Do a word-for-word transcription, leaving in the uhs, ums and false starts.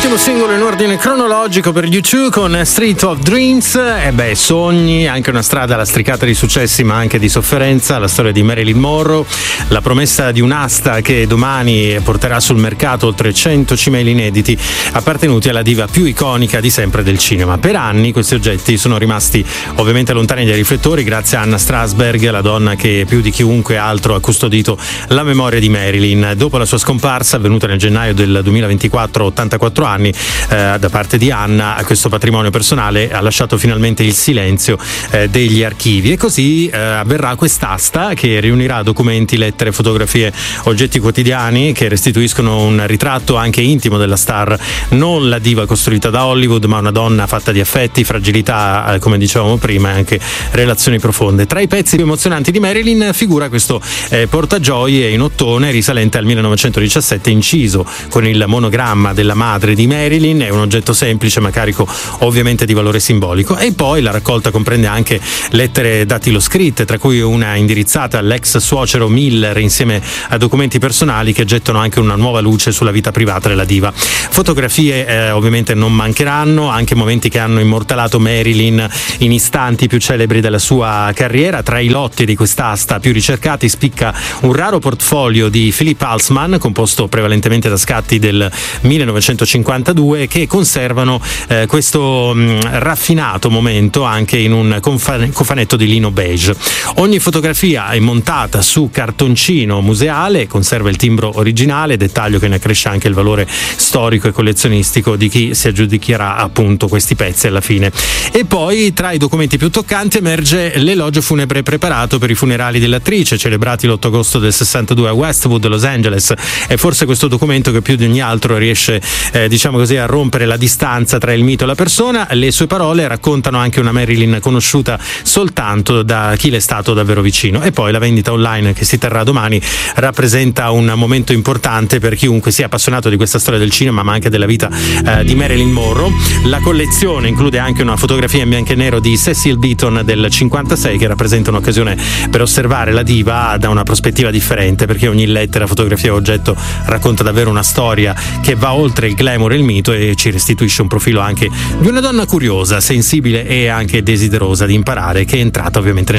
L'ultimo singolo in ordine cronologico per U due con Street of Dreams. E beh, sogni, anche una strada lastricata di successi ma anche di sofferenza, la storia di Marilyn Monroe, la promessa di un'asta che domani porterà sul mercato oltre cento cmail inediti appartenuti alla diva più iconica di sempre del cinema. Per anni questi oggetti sono rimasti ovviamente lontani dai riflettori grazie a Anna Strasberg, la donna che più di chiunque altro ha custodito la memoria di Marilyn. Dopo la sua scomparsa avvenuta nel gennaio del duemilaventiquattro, ottantaquattro anni, eh, da parte di Anna, questo patrimonio personale ha lasciato finalmente il silenzio eh, degli archivi, e così eh, avverrà quest'asta che riunirà documenti, lettere, fotografie, oggetti quotidiani che restituiscono un ritratto anche intimo della star, non la diva costruita da Hollywood ma una donna fatta di affetti, fragilità, eh, come dicevamo prima, e anche relazioni profonde. Tra i pezzi più emozionanti di Marilyn figura questo eh, portagioie in ottone risalente al millenovecentodiciassette, inciso con il monogramma della madre di Marilyn. È un oggetto semplice ma carico ovviamente di valore simbolico. E poi la raccolta comprende anche lettere dattiloscritte, tra cui una indirizzata all'ex suocero Miller, insieme a documenti personali che gettano anche una nuova luce sulla vita privata della diva. Fotografie eh, ovviamente non mancheranno, anche momenti che hanno immortalato Marilyn in istanti più celebri della sua carriera. Tra i lotti di quest'asta più ricercati spicca un raro portfolio di Philip Halsman, composto prevalentemente da scatti del millenovecentocinquantadue, che conservano eh, questo mh, raffinato momento anche in un confan- cofanetto di lino beige. Ogni fotografia è montata su cartoncino museale, conserva il timbro originale, dettaglio che ne accresce anche il valore storico e collezionistico di chi si aggiudicherà appunto questi pezzi alla fine. E poi tra i documenti più toccanti emerge l'elogio funebre preparato per i funerali dell'attrice, celebrati l'otto agosto del sessantadue a Westwood, Los Angeles. È forse questo documento che più di ogni altro riesce eh, diciamo così a rompere la distanza tra il mito e la persona. Le sue parole raccontano anche una Marilyn conosciuta soltanto da chi le è stato davvero vicino. E poi la vendita online che si terrà domani rappresenta un momento importante per chiunque sia appassionato di questa storia del cinema ma anche della vita eh, di Marilyn Monroe. La collezione include anche una fotografia in bianco e nero di Cecil Beaton del cinquantasei che rappresenta un'occasione per osservare la diva da una prospettiva differente, perché ogni lettera, fotografia o oggetto racconta davvero una storia che va oltre il glamour e il mito e ci restituisce un profilo anche di una donna curiosa, sensibile e anche desiderosa di imparare, che è entrata ovviamente nel